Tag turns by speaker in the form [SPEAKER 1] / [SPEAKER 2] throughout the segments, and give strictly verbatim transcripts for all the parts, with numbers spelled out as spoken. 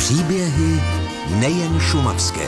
[SPEAKER 1] Příběhy nejen šumavské.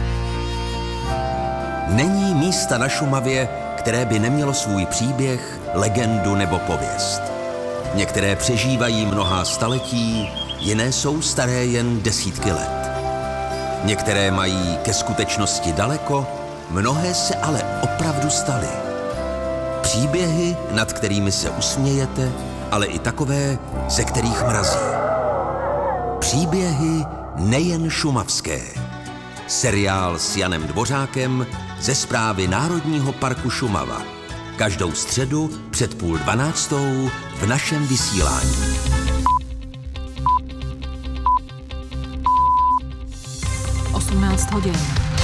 [SPEAKER 1] Není místa na Šumavě, které by nemělo svůj příběh, legendu nebo pověst. Některé přežívají mnohá staletí, jiné jsou staré jen desítky let. Některé mají ke skutečnosti daleko, mnohé se ale opravdu staly. Příběhy, nad kterými se usmějete, ale i takové, ze kterých mrazí. Příběhy nejen šumavské. Seriál s Janem Dvořákem ze Správy Národního parku Šumava. Každou středu před půl dvanáctou v našem vysílání.
[SPEAKER 2] osmnáct hodin.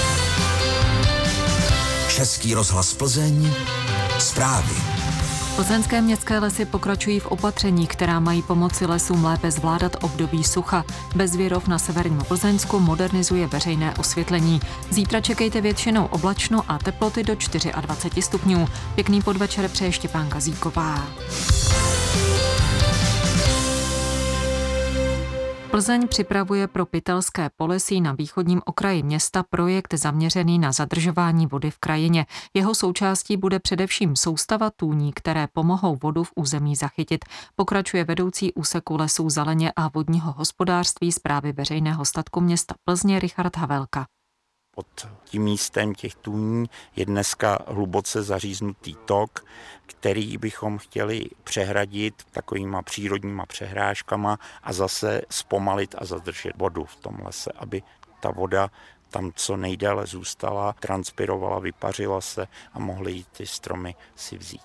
[SPEAKER 1] Český rozhlas Plzeň. Zprávy.
[SPEAKER 2] Plzeňské městské lesy pokračují v opatření, která mají pomoci lesům lépe zvládat období sucha. Bezvěrov na severním Plzeňsku modernizuje veřejné osvětlení. Zítra čekejte většinou oblačno a teploty do dvacet čtyři stupňů. Pěkný podvečer přeje Štěpánka Zíková. Plzeň připravuje pro Pytelské Polesí na východním okraji města projekt zaměřený na zadržování vody v krajině. Jeho součástí bude především soustava tůní, které pomohou vodu v území zachytit. Pokračuje vedoucí úseku lesů zeleně a vodního hospodářství Správy veřejného statku města Plzně Richard Havelka.
[SPEAKER 3] Pod tím místem těch tůní je dneska hluboce zaříznutý tok, který bychom chtěli přehradit takovýma přírodníma přehrážkama a zase zpomalit a zadržet vodu v tom lese, aby ta voda tam co nejdéle zůstala, transpirovala, vypařila se a mohly jí ty stromy si vzít.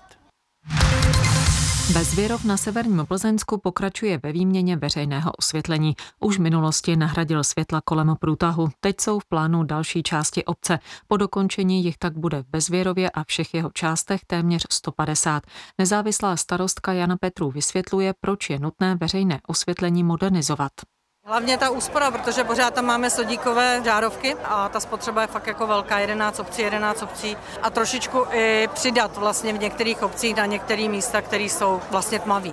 [SPEAKER 2] Bezvěrov na severním Plzeňsku pokračuje ve výměně veřejného osvětlení. Už v minulosti nahradil světla kolem průtahu. Teď jsou v plánu další části obce. Po dokončení jich tak bude v Bezvěrově a všech jeho částech téměř sto padesát. Nezávislá starostka Jana Petrů vysvětluje, proč je nutné veřejné osvětlení modernizovat.
[SPEAKER 4] Hlavně ta úspora, protože pořád tam máme sodíkové žárovky a ta spotřeba je fakt jako velká, jedenáct obcí, jedenáct obcí a trošičku i přidat vlastně v některých obcích na některé místa, které jsou vlastně tmavé.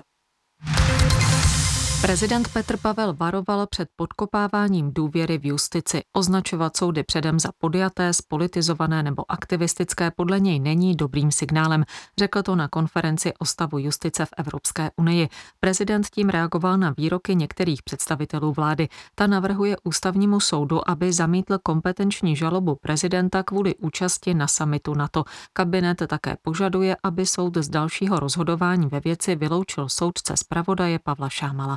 [SPEAKER 2] Prezident Petr Pavel varoval před podkopáváním důvěry v justici. Označovat soudy předem za podjaté, spolitizované nebo aktivistické podle něj není dobrým signálem. Řekl to na konferenci o stavu justice v Evropské unii. Prezident tím reagoval na výroky některých představitelů vlády. Ta navrhuje ústavnímu soudu, aby zamítl kompetenční žalobu prezidenta kvůli účasti na summitu NATO. Kabinet také požaduje, aby soud z dalšího rozhodování ve věci vyloučil soudce zpravodaje Pavla Šámala.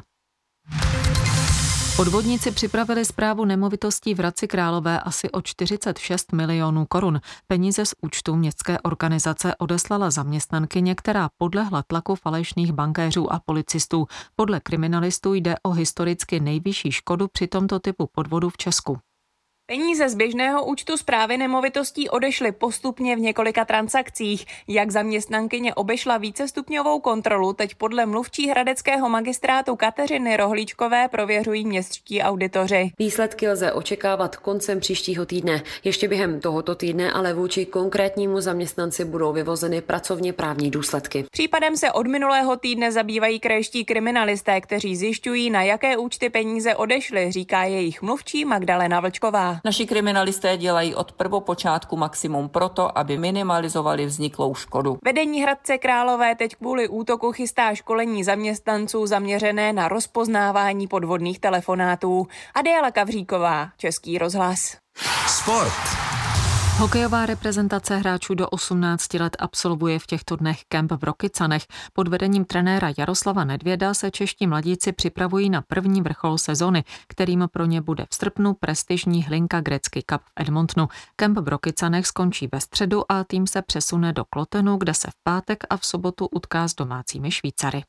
[SPEAKER 2] Podvodníci připravili správu nemovitostí v Hradci Králové asi o čtyřicet šest milionů korun. Peníze z účtu městské organizace odeslala zaměstnankyně, která podlehla tlaku falešných bankéřů a policistů. Podle kriminalistů jde o historicky nejvyšší škodu při tomto typu podvodu v Česku.
[SPEAKER 5] Peníze z běžného účtu správy nemovitostí odešly postupně v několika transakcích. Jak zaměstnankyně obešla vícestupňovou kontrolu, teď podle mluvčí hradeckého magistrátu Kateřiny Rohlíčkové prověřují městští auditoři.
[SPEAKER 6] Výsledky lze očekávat koncem příštího týdne. Ještě během tohoto týdne ale vůči konkrétnímu zaměstnanci budou vyvozeny pracovně právní důsledky.
[SPEAKER 5] Případem se od minulého týdne zabývají krajští kriminalisté, kteří zjišťují, na jaké účty peníze odešly, říká jejich mluvčí Magdalena Vlčková.
[SPEAKER 7] Naši kriminalisté dělají od prvopočátku maximum proto, aby minimalizovali vzniklou škodu.
[SPEAKER 5] Vedení Hradce Králové teď kvůli útoku chystá školení zaměstnanců zaměřené na rozpoznávání podvodných telefonátů. Adéla Kavříková, Český rozhlas.
[SPEAKER 1] Sport.
[SPEAKER 2] Hokejová reprezentace hráčů do osmnácti let absolvuje v těchto dnech kemp v Rokycanech. Pod vedením trenéra Jaroslava Nedvěda se čeští mladíci připravují na první vrchol sezony, kterým pro ně bude v srpnu prestižní Hlinka Gretzky Cup v Edmontonu. Kemp v Rokycanech skončí ve středu a tým se přesune do Klotenu, kde se v pátek a v sobotu utká s domácími Švýcary.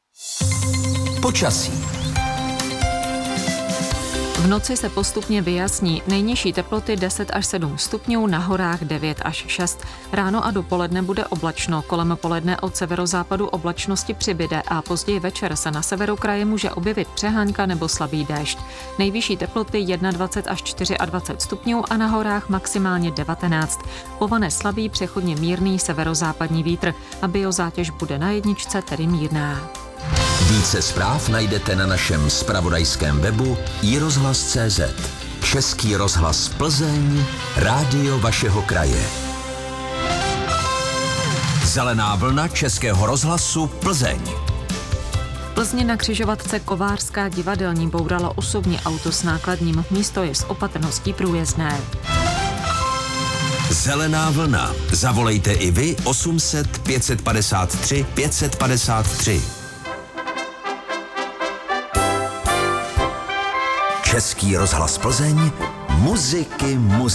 [SPEAKER 1] Počasí.
[SPEAKER 2] V noci se postupně vyjasní. Nejnižší teploty deset až sedm stupňů, na horách devět až šest. Ráno a dopoledne bude oblačno, kolem poledne od severozápadu oblačnosti přibyde a později večer se na severu kraje může objevit přehánka nebo slabý déšť. Nejvyšší teploty dvacet jedna až dvacet čtyři stupňů a na horách maximálně devatenáct. Povane slabý přechodně mírný severozápadní vítr a biozátěž bude na jedničce tedy mírná.
[SPEAKER 1] Více zpráv najdete na našem zpravodajském webu i rozhlas tečka cé zet. Český rozhlas Plzeň, rádio vašeho kraje. Zelená vlna Českého rozhlasu Plzeň.
[SPEAKER 2] V Plzni na křižovatce Kovářská divadelní bouralo osobní auto s nákladním, místo je s opatrností průjezdné.
[SPEAKER 1] Zelená vlna. Zavolejte i vy osm set pět padesát tři pět padesát tři. Český rozhlas Plzeň, muziky muziky.